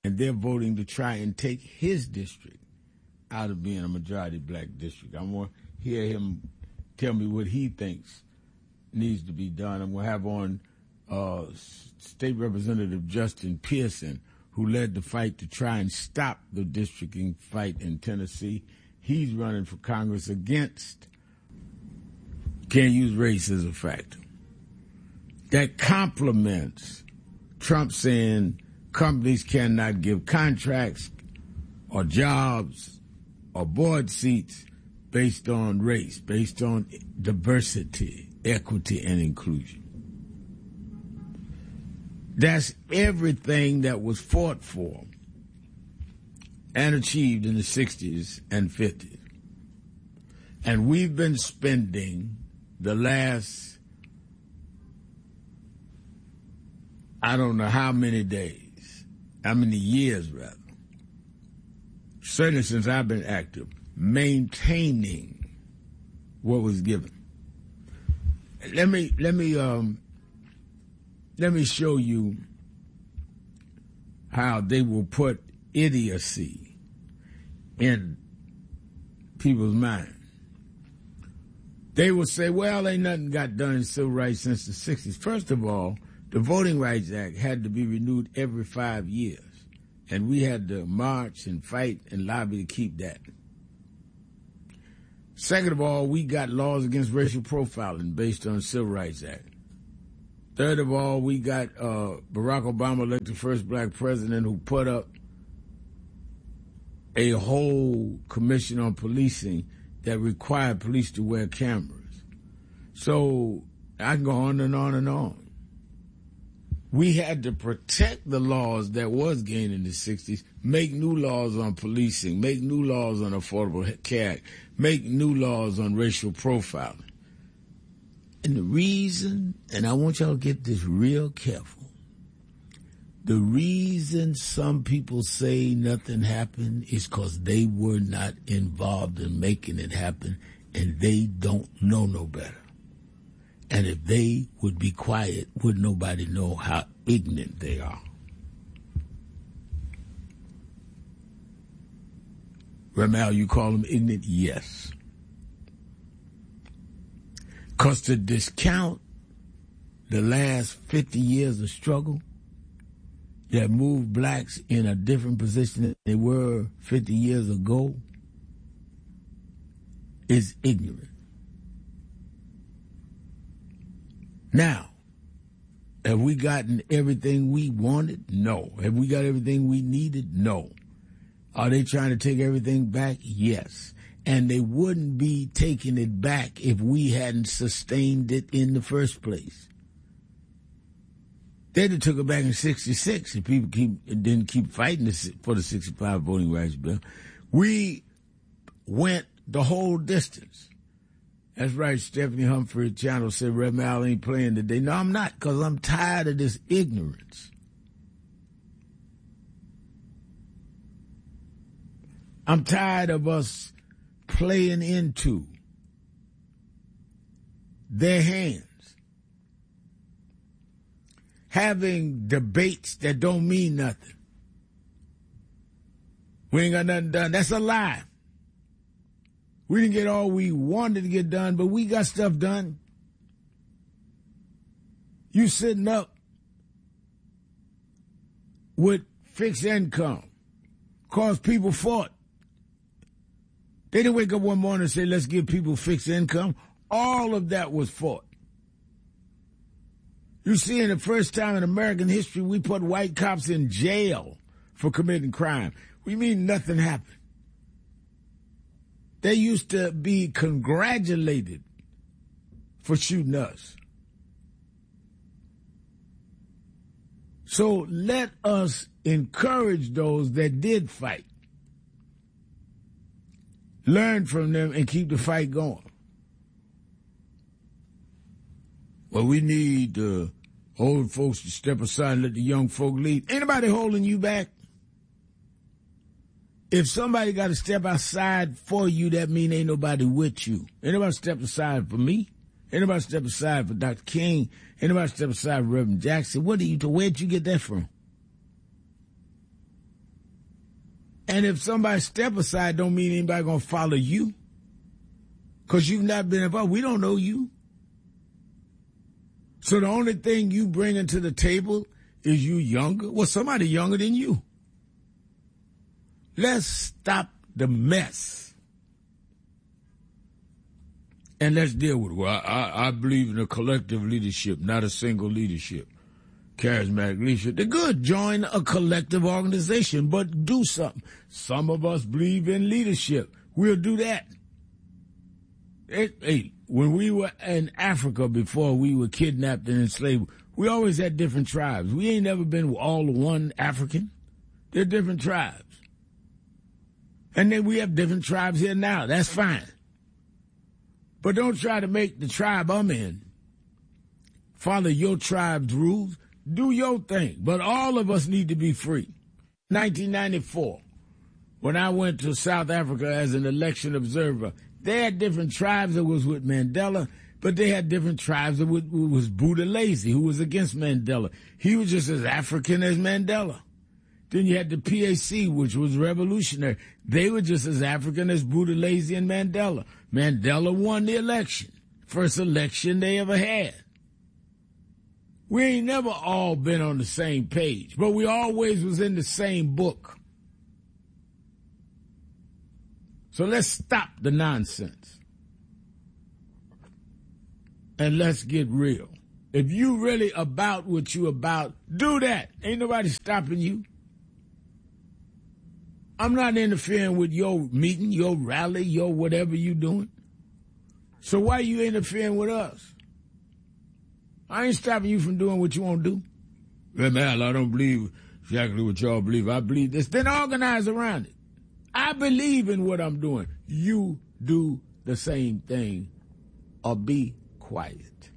and they're voting to try and take his district out of being a majority black district. I want to hear him tell me what he thinks needs to be done. I'm going to have on State Representative Justin Pearson, who led the fight to try and stop the districting fight in Tennessee. He's running for Congress against can't use race as a factor. That complements Trump saying companies cannot give contracts or jobs or board seats based on race, based on diversity, equity, and inclusion. That's everything that was fought for and achieved in the 60s and 50s. And we've been spending the last, I don't know how many days, how many years rather, certainly since I've been active, maintaining what was given. Let me show you how they will put idiocy in people's minds. They will say, well, ain't nothing got done in civil rights since the 60s. First of all, the Voting Rights Act had to be renewed every 5 years. And we had to march and fight and lobby to keep that. Second of all, we got laws against racial profiling based on the Civil Rights Act. Third of all, we got Barack Obama elected first black president who put up a whole commission on policing that required police to wear cameras. So I can go on and on and on. We had to protect the laws that was gained in the 60s, make new laws on policing, make new laws on Affordable Care Act, make new laws on racial profiling. And the reason, and I want y'all to get this real careful, the reason some people say nothing happened is because they were not involved in making it happen, and they don't know no better. And if they would be quiet, would nobody know how ignorant they are. Ramal, you call them ignorant? Yes. Because to discount the last 50 years of struggle that moved blacks in a different position than they were 50 years ago is ignorant. Now, have we gotten everything we wanted? No. Have we got everything we needed? No. Are they trying to take everything back? Yes. And they wouldn't be taking it back if we hadn't sustained it in the first place. They'd have took it back in 66 if people didn't keep fighting for the 65 voting rights bill. We went the whole distance. That's right, Stephanie Humphrey Channel said Red Mal ain't playing today. No, I'm not, because I'm tired of this ignorance. I'm tired of us playing into their hands, having debates that don't mean nothing. We ain't got nothing done. That's a lie. We didn't get all we wanted to get done, but we got stuff done. You sitting up with fixed income, cause people fought. They didn't wake up one morning and say, let's give people fixed income. All of that was fought. You see, in the first time in American history, we put white cops in jail for committing crime. We mean nothing happened. They used to be congratulated for shooting us. So let us encourage those that did fight. Learn from them and keep the fight going. Well, we need old folks to step aside and let the young folk lead. Anybody holding you back? If somebody got to step outside for you, that mean ain't nobody with you. Ain't nobody step aside for me. Ain't nobody step aside for Dr. King. Ain't nobody step aside for Reverend Jackson. Where'd you get that from? And if somebody step aside, don't mean anybody going to follow you. Because you've not been involved. We don't know you. So the only thing you bringing to the table is you younger. Well, somebody younger than you. Let's stop the mess. And let's deal with it. Well, I believe in a collective leadership, not a single leadership. Charismatic leadership. They're good. Join a collective organization, but do something. Some of us believe in leadership. We'll do that. Hey, when we were in Africa before we were kidnapped and enslaved, we always had different tribes. We ain't never been all one African. They're different tribes. And then we have different tribes here now. That's fine. But don't try to make the tribe I'm in follow your tribe's rules. Do your thing. But all of us need to be free. 1994, when I went to South Africa as an election observer, they had different tribes that was with Mandela, but they had different tribes that was Buthelezi, who was against Mandela. He was just as African as Mandela. Then you had the PAC, which was revolutionary. They were just as African as Buthelezi and Mandela. Mandela won the election. First election they ever had. We ain't never all been on the same page, but we always was in the same book. So let's stop the nonsense. And let's get real. If you really about what you about, do that. Ain't nobody stopping you. I'm not interfering with your meeting, your rally, your whatever you doing. So why you interfering with us? I ain't stopping you from doing what you want to do. Well, man, I don't believe exactly what y'all believe. I believe this. Then organize around it. I believe in what I'm doing. You do the same thing or be quiet.